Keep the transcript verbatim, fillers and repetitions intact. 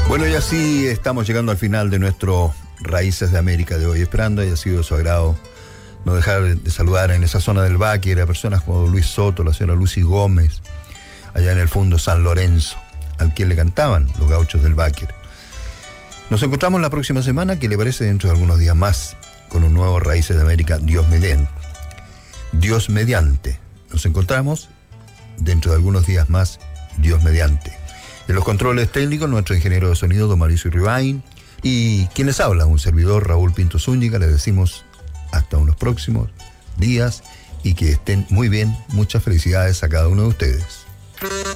Bueno, y así estamos llegando al final de nuestro Raíces de América de hoy, esperando haya sido de su agrado. No dejar de saludar en esa zona del Báquer a personas como Luis Soto, la señora Lucy Gómez, allá en el fondo San Lorenzo, al quien le cantaban los gauchos del Báquer. Nos encontramos la próxima semana, que le parece, dentro de algunos días más, con un nuevo Raíces de América, Dios mediante. Dios mediante. Nos encontramos dentro de algunos días más, Dios mediante. En los controles técnicos, nuestro ingeniero de sonido, don Mauricio Rivain, y quien les habla, un servidor, Raúl Pinto Zúñiga. Les decimos hasta unos próximos días y que estén muy bien. Muchas felicidades a cada uno de ustedes.